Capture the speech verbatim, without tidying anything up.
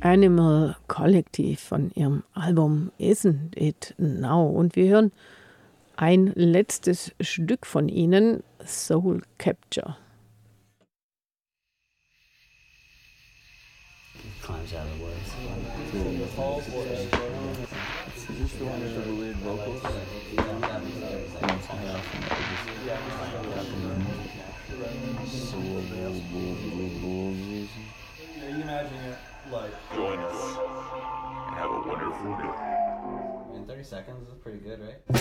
Animal Collective von ihrem Album Isn't It Now. Und wir hören ein letztes Stück von ihnen, Soul Capture. Climbs out of the woods. Is this the one with the weird vocals? Yeah, you imagine it like. Join us and have a wonderful day. In thirty seconds is pretty good, right?